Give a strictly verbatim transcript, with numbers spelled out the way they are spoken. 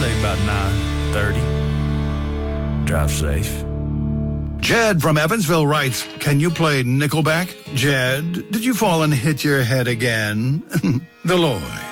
say about nine thirty. Drive safe. Jed from Evansville writes, can you play Nickelback? Jed, did you fall and hit your head again? The Lloyd.